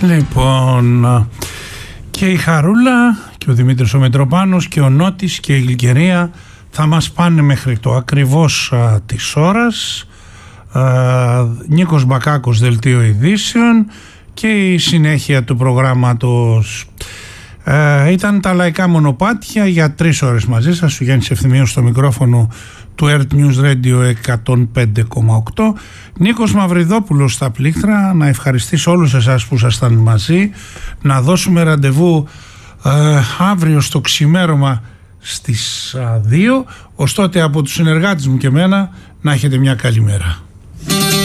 Λοιπόν, και η Χαρούλα και ο Δημήτρης ο Μητροπάνος και ο Νότης και η Γλυκερία θα μας πάνε μέχρι το ακριβώς της ώρας. Νίκος Μπακάκος, Δελτίο Ειδήσεων, και η συνέχεια του προγράμματος. Ήταν τα λαϊκά μονοπάτια για 3 ώρες μαζί σας. Ο Γιάννης Ευθυμίος στο μικρόφωνο του Earth News Radio 105,8. Νίκος Μαυριδόπουλος στα πλήκτρα. Να ευχαριστήσω όλους εσάς που ήσασταν μαζί. Να δώσουμε ραντεβού αύριο στο ξημέρωμα στις 2. Ως τότε από τους συνεργάτες μου και εμένα να έχετε μια καλή μέρα.